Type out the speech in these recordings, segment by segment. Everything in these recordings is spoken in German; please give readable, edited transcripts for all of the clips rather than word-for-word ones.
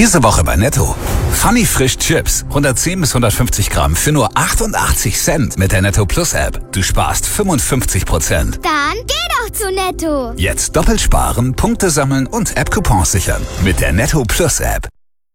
Diese Woche bei Netto. Funny Frisch Chips. 110 bis 150 Gramm für nur 88 Cent mit der Netto Plus App. Du sparst 55%. Dann geh doch zu Netto. Jetzt doppelt sparen, Punkte sammeln und App-Coupons sichern. Mit der Netto Plus App.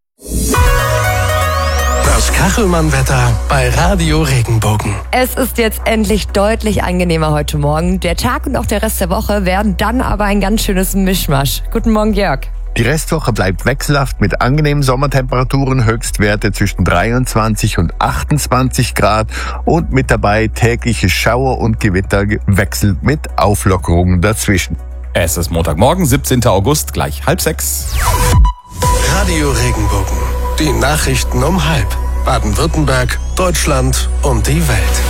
Das Kachelmann-Wetter bei Radio Regenbogen. Es ist jetzt endlich deutlich angenehmer heute Morgen. Der Tag und auch der Rest der Woche werden dann aber ein ganz schönes Mischmasch. Guten Morgen, Jörg. Die Restwoche bleibt wechselhaft mit angenehmen Sommertemperaturen, Höchstwerte zwischen 23 und 28 Grad und mit dabei tägliche Schauer und Gewitter gewechselt mit Auflockerungen dazwischen. Es ist Montagmorgen, 17. August, gleich 5:30. Radio Regenbogen. Die Nachrichten um 5:30. Baden-Württemberg, Deutschland und die Welt.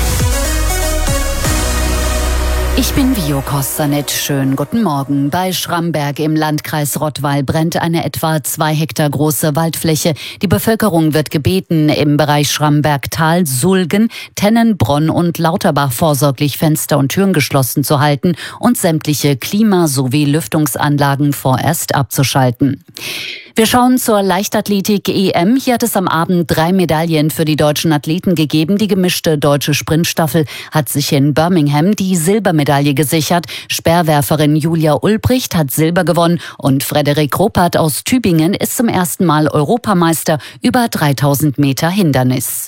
Ich bin Vio Kostanit. Schönen guten Morgen. Bei Schramberg im Landkreis Rottweil brennt eine etwa 2 Hektar große Waldfläche. Die Bevölkerung wird gebeten, im Bereich Schrambergtal, Sulgen, Tennen, Bronn und Lauterbach vorsorglich Fenster und Türen geschlossen zu halten und sämtliche Klima- sowie Lüftungsanlagen vorerst abzuschalten. Wir schauen zur Leichtathletik-EM. Hier hat es am Abend 3 Medaillen für die deutschen Athleten gegeben. Die gemischte deutsche Sprintstaffel hat sich in Birmingham die Silbermedaille gesichert. Speerwerferin Julia Ulbricht hat Silber gewonnen und Frederik Ruppert aus Tübingen ist zum ersten Mal Europameister über 3000 Meter Hindernis.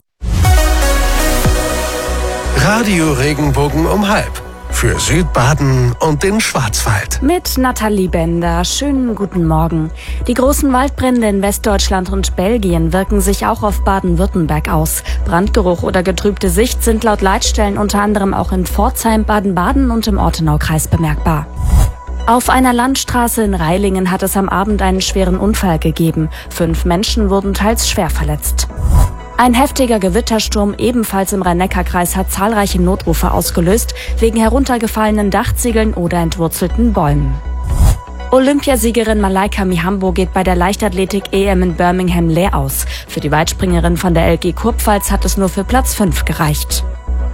Radio Regenbogen um 5:30. Für Südbaden und den Schwarzwald. Mit Nathalie Bender. Schönen guten Morgen. Die großen Waldbrände in Westdeutschland und Belgien wirken sich auch auf Baden-Württemberg aus. Brandgeruch oder getrübte Sicht sind laut Leitstellen unter anderem auch in Pforzheim, Baden-Baden und im Ortenaukreis bemerkbar. Auf einer Landstraße in Reilingen hat es am Abend einen schweren Unfall gegeben. 5 Menschen wurden teils schwer verletzt. Ein heftiger Gewittersturm ebenfalls im Rhein-Neckar-Kreis hat zahlreiche Notrufe ausgelöst, wegen heruntergefallenen Dachziegeln oder entwurzelten Bäumen. Olympiasiegerin Malaika Mihambo geht bei der Leichtathletik-EM in Birmingham leer aus. Für die Weitspringerin von der LG Kurpfalz hat es nur für Platz 5 gereicht.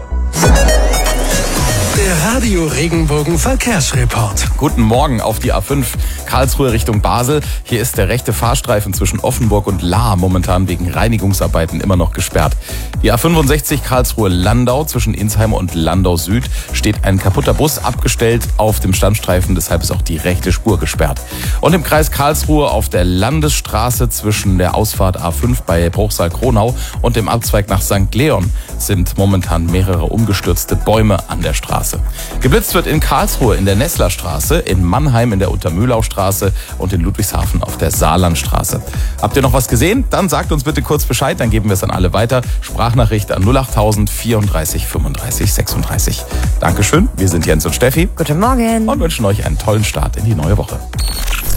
Der Radio Regenbogen Verkehrsreport. Guten Morgen auf die A5 Karlsruhe Richtung Basel. Hier ist der rechte Fahrstreifen zwischen Offenburg und Lahr momentan wegen Reinigungsarbeiten immer noch gesperrt. Die A65 Karlsruhe-Landau zwischen Insheim und Landau Süd steht ein kaputter Bus abgestellt auf dem Standstreifen, deshalb ist auch die rechte Spur gesperrt. Und im Kreis Karlsruhe auf der Landesstraße zwischen der Ausfahrt A5 bei Bruchsal-Kronau und dem Abzweig nach St. Leon sind momentan mehrere umgestürzte Bäume an der Straße. Geblitzt wird in Karlsruhe in der Nesslerstraße, in Mannheim in der Untermühlaustraße und in Ludwigshafen auf der Saarlandstraße. Habt ihr noch was gesehen? Dann sagt uns bitte kurz Bescheid, dann geben wir es an alle weiter. Sprachnachricht an 08000 34 35 36. Dankeschön, wir sind Jens und Steffi. Guten Morgen. Und wünschen euch einen tollen Start in die neue Woche.